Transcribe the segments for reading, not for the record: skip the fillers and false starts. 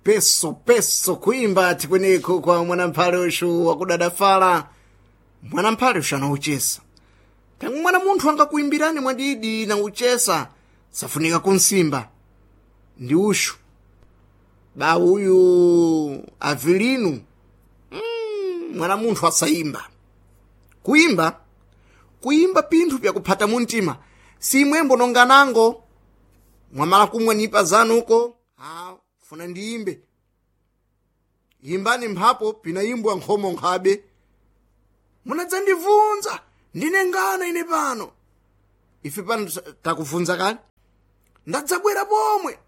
peso kuimba tikweneko kwa mwanamphale ushu wakudadafala. Mwanamphale ushu anauchesa tangu mwana munthu angakuimbirani mwadidi na uchesa safunika kunsimba ndi ushu ba uyu Avelino. Mwana munthu asaimba kuimba pinthu pyakuphata muntima simwembo nonganango mwamala kumwe nipa zanuko funa ndiimbe imbani mphapo pinaimbwa nkhomo nkhabe munadzandivunza ndine ngana ine pano ife pano takuvunza kani ndadzabwera pomwe.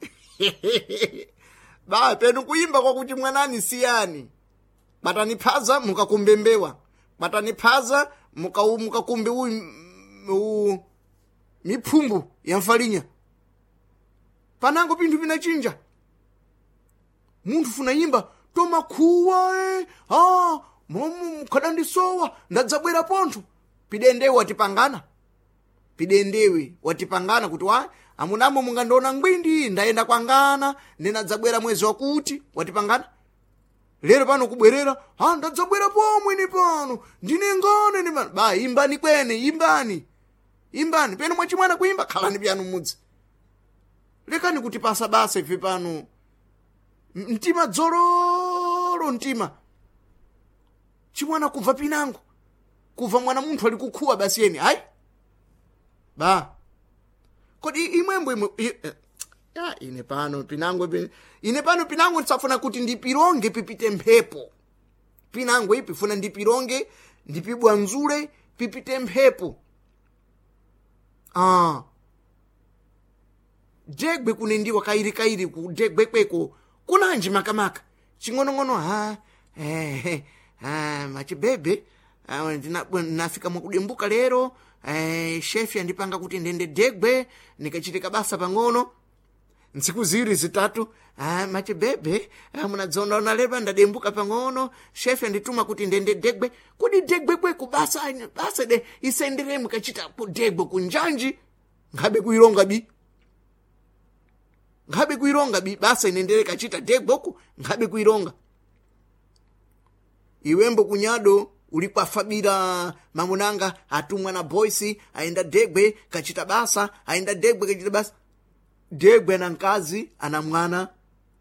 Ba penu kuimba kwakuti mwanani siyani bataniphaza mukakumbembewa bataniphaza mukakumbe uyu miphumbu ya mfalinya panango pinthu pinachinja munthu funa imba tomakhuwa momu mkhadandisowa ndadzabwera pontho pidendewe watipangana kuti amunamo mungandiona ngwindi ndaenda kwangana ndinadzabwera mwezi wakuti watipangana. Lero pano kubwerera ndadzabwera pomwe ni pano ndine ngane ni pano ba imbani kwene imbani peno mwachimwana kuimba khalani pyanu mudzi lekani kuti pasa basa ife pano mtima dzororo mtima chimwana kubva pinango kubva mwana munthu ali kukhuwa basi yeni hayi ba kodi imwembo ine pano pinango tisafuna kuti ndipironge pipite mphepo pinango ipi funa ndipironge ndipibwanzule pipite mphepo. Degwe kunendiwa kairi kudegwe kweko kunanji makamaka ching'onong'ono machibebe ndinafika mwakudembuka lero shefi andipanga kuti ndende degwe nikachitika basa pang'ono ntsiku ziwiri zitatu machibebe munadzona lero ndadembuka pang'ono shefi andituma kuti ndende degwe kodi degwe kweko basa de isendere mukachita degwe kunjanji ngabe kuironga bi basa inendere kachita degboku ngabe kuironga iwembo kunyado uli kwafabira mamunanga atumwa na boysi aenda degwe kachita basa degwe na nkazi ana mwana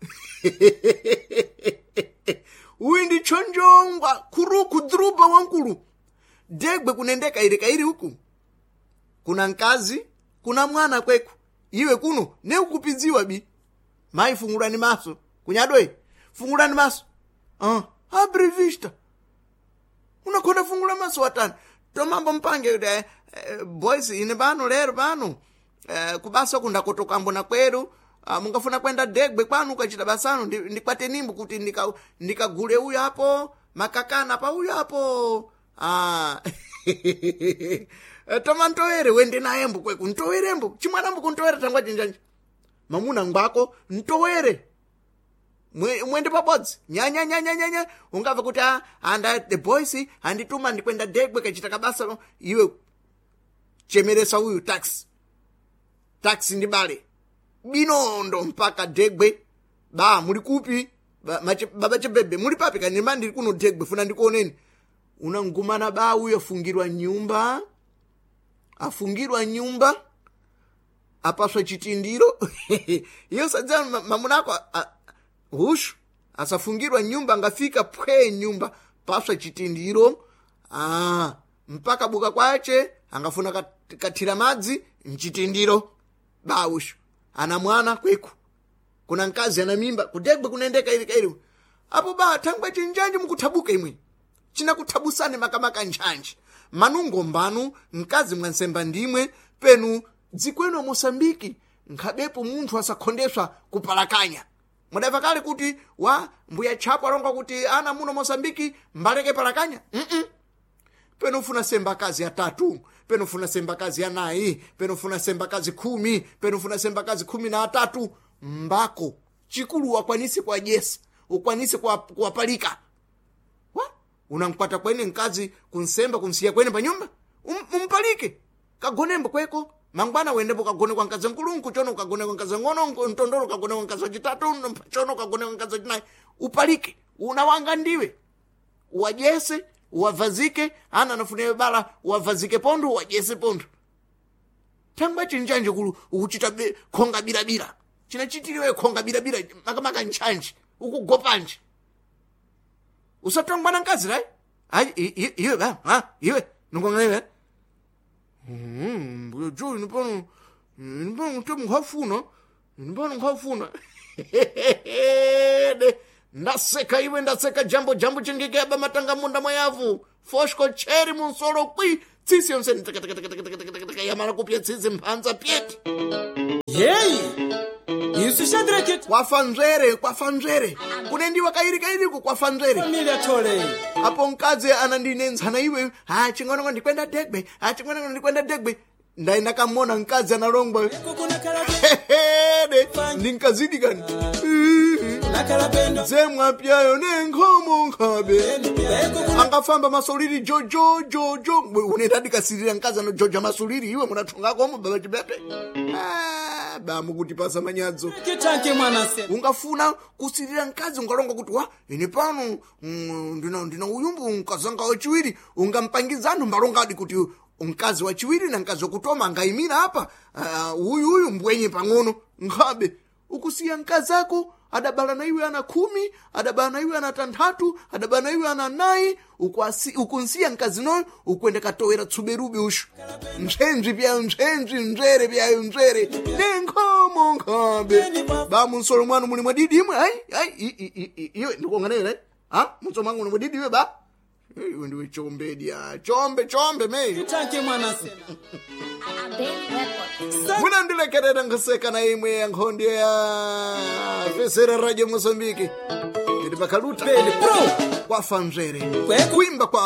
uyu ndi chonjongwa kuruku drupa wankulu degwe kunendeka iri huku kuna nkazi kuna mwana kweku iwe kuno neukupidziwa bi mai fungulani maso kunyadwe fungulani maso abri vista unakonda fungula maso watani tomambo mpange boys ine bano lero bano kubasa kundakotoka mbona kweru mungafuna kwenda degwe kwanu ukachita basano ndikwate nimbu kuti ndikagule uyu hapo makakana pa uyu hapo toma ntowere wende naembo kweku ntowerembo chimwanambo kuntowere tangwa jinjanja mamuna ngwako ntowere mwende pabodzi nyanya ungava kuti anda the boys andituma ndikwenda degwe kachita kabasa iwe chemeresa uyu taxi ndi bale binondo mpaka degwe ba muli kupi baba chebebe muli papi kani mandi kuno degwe funa ndikuoneni unangumana ba uyo afungirwa nyumba apaswa chitindiro iyo sadzana mamunako hushu asafungirwa nyumba ngafika pwe nyumba paswa chitindiro mpaka buka kwache angafuna kathira madzi mchitindiro baushu ana mwana kweku kuna nkazi ana mimba kudegwe kunaendeka iri apo ba thangwa chinjanji mukuthabuka imwe china kuthabusane makamaka njanji manungo mbanu nkazi mwansemba ndimwe penu dzikweno Mosambiki nkhabepo munthu asakhondeswa kupalakanya mudaiva kale kuti mbuya chapo alonga kuti ana muno Mosambiki mbaleke palakanya peno funa semba kazi ya 3 peno funa semba kazi ya 9 peno funa semba kazi 10 peno funa semba kazi 13 mbako chikulu wakwanisi kwa jesa ukwanisi kuwapalika unamkwata kwene nkazi kunsemba kunsiya kwene pa nyumba umpalike kagonembo kweko mangwana wendepo kagone kwa nkazi nkulunku chono kagone kwa nkazi ngono ntondoro kagone kwa nkazi chitatu chono kagone kwa nkazi chinayi upalike unawanga ndiwe wajese wavazike ana nafunewe bala wavazike pondo wajese pondo tangwa chinjanje ukuchita konga birabira chinachitiriwe konga birabira makamaka nchanje ukugopanje usatangwa na nkazi rai iwe ba iwe nongongalewe jo nipano ngafuna ndaseka iwe ndaseka jambo chingigeba matanga munda mwayavu foshko cheri munsoro kwi tsisi yonse yamala kupya tsisi mpanza pyeti yeyi isu Shadrack kwafanzvere kunendiwa kairiko kwafanzvere familia tole apo mkazi anandinenzana iwe chingonongo ndikwenda Degbe ndaenda kamona mkazi analongwa ndinkazidi kani zemwapyayo nenkomo nkabe angafamba masoliri jojo unoita dikasirira mkazi anojoja masoliri iwe munatungakomo baba chibepe bamu kuti pasa manyadzo kitanke mwana se ungafuna kusirira mkazi ungalonga kuti ine pano ndina uyumbu mkazanga wachiwiri ungampangizano mbalongadi kuti mkazi wachiwiri na mkazi wakutoma angaimira hapa uyu mbwenye pang'ono ngabe ukusiya mkazi ako adabala na iwe ana 10 adabala na iwe ana 3 adabala na iwe ana 9 ukunsiya mkazi noyo ukwende katowera tsuberubi ushu mchenzi pyayo mzere pyayo mzere nenkomo ngabe bamu nsolo mwanu muli mwadidi imwe iwe ndikuonganele mutsomangu muli mwadidi iwe ba iwe ndiwe chombe meyo kitanke mwana se muna ndilekerera ngaseka na imwe ya nkhondi ya fesera radio Mozambique ndi pakaluta bele pro kwafanzvere kuimba kwa